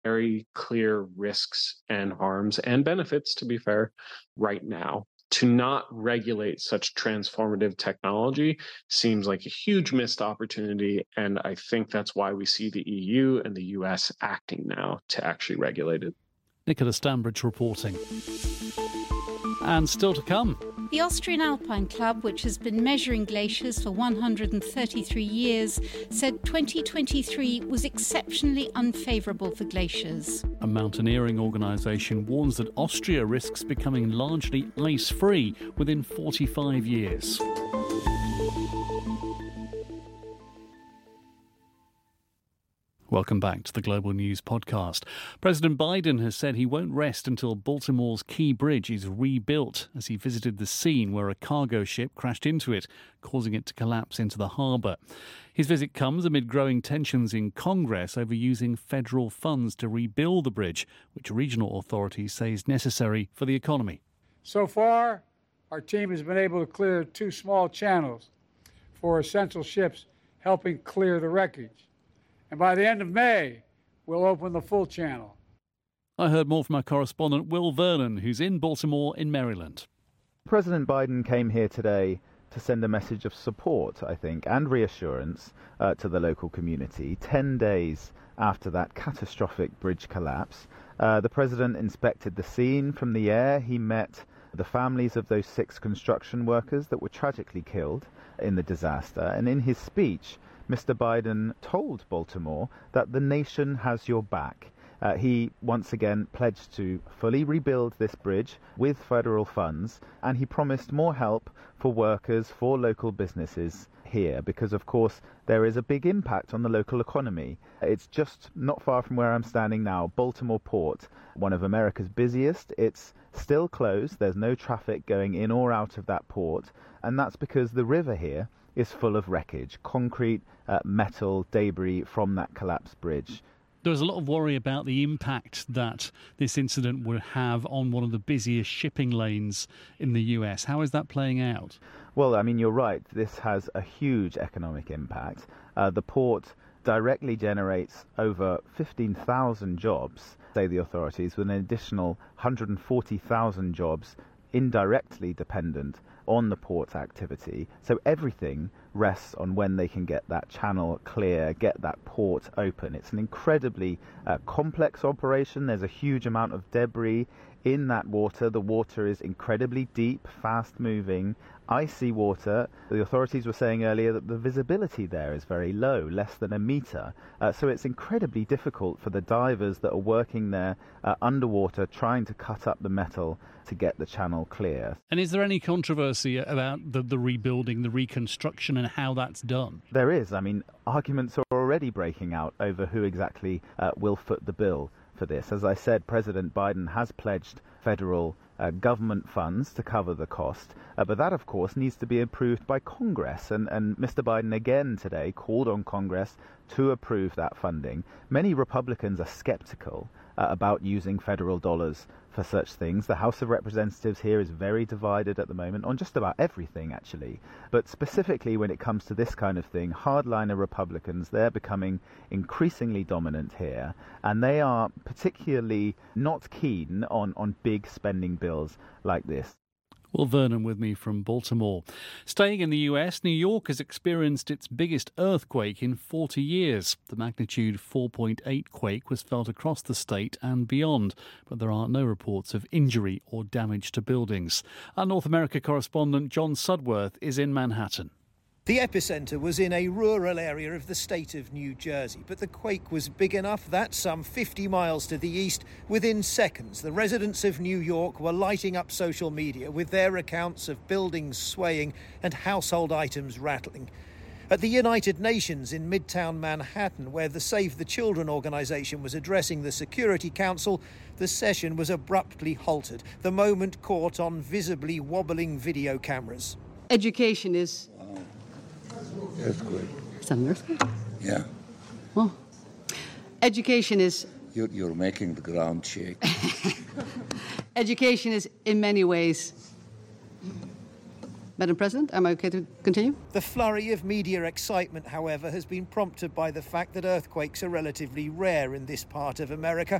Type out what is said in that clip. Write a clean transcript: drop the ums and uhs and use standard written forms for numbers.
very clear risks and harms and benefits, to be fair, right now. To not regulate such transformative technology seems like a huge missed opportunity, and I think that's why we see the EU and the US acting now to actually regulate it. Nicola Stambridge reporting. And still to come. The Austrian Alpine Club, which has been measuring glaciers for 133 years, said 2023 was exceptionally unfavourable for glaciers. A mountaineering organisation warns that Austria risks becoming largely ice-free within 45 years. Welcome back to the Global News Podcast. President Biden has said he won't rest until Baltimore's Key Bridge is rebuilt as he visited the scene where a cargo ship crashed into it, causing it to collapse into the harbour. His visit comes amid growing tensions in Congress over using federal funds to rebuild the bridge, which regional authorities say is necessary for the economy. So far, our team has been able to clear 2 small channels for essential ships, helping clear the wreckage. And by the end of May, we'll open the full channel. I heard more from our correspondent Will Vernon, who's in Baltimore in Maryland. President Biden came here today to send a message of support, I think, and reassurance to the local community. 10 days after that catastrophic bridge collapse, the president inspected the scene from the air. He met the families of those 6 construction workers that were tragically killed in the disaster. And in his speech, Mr. Biden told Baltimore that the nation has your back. He once again pledged to fully rebuild this bridge with federal funds, and he promised more help for workers, for local businesses here, because of course there is a big impact on the local economy. It's just not far from where I'm standing now, Baltimore Port, one of America's busiest. It's still closed. There's no traffic going in or out of that port, and that's because the river here is full of wreckage, concrete, metal, debris from that collapsed bridge. There was a lot of worry about the impact that this incident would have on one of the busiest shipping lanes in the US. How is that playing out? Well, I mean, you're right. This has a huge economic impact. The port directly generates over 15,000 jobs, say the authorities, with an additional 140,000 jobs indirectly dependent on the port's activity. So everything rests on when they can get that channel clear, get that port open. It's an incredibly complex operation. There's a huge amount of debris in that water. The water is incredibly deep, fast moving, icy water. The authorities were saying earlier that the visibility there is very low, less than a metre. So it's incredibly difficult for the divers that are working there underwater trying to cut up the metal to get the channel clear. And is there any controversy about the rebuilding, the reconstruction and how that's done? There is. I mean, arguments are already breaking out over who exactly will foot the bill for this. As I said, President Biden has pledged federal government funds to cover the cost, but that of course needs to be approved by Congress, and Mr. Biden again today called on Congress to approve that funding. Many Republicans are skeptical about using federal dollars for such things. The House of Representatives here is very divided at the moment on just about everything, actually. But specifically when it comes to this kind of thing, hardliner Republicans, they're becoming increasingly dominant here, and they are particularly not keen on big spending bills like this. Well, Vernon with me from Baltimore. Staying in the US, New York has experienced its biggest earthquake in 40 years. The magnitude 4.8 quake was felt across the state and beyond, but there are no reports of injury or damage to buildings. Our North America correspondent John Sudworth is in Manhattan. The epicenter was in a rural area of the state of New Jersey, but the quake was big enough that some 50 miles to the east, within seconds, the residents of New York were lighting up social media with their accounts of buildings swaying and household items rattling. At the United Nations in Midtown Manhattan, where the Save the Children organisation was addressing the Security Council, the session was abruptly halted, the moment caught on visibly wobbling video cameras. Education is... Earthquake. Is that an earthquake? Yeah. Well, education is... You're making the ground shake. Education is, in many ways, Madam President, am I okay to continue? The flurry of media excitement, however, has been prompted by the fact that earthquakes are relatively rare in this part of America,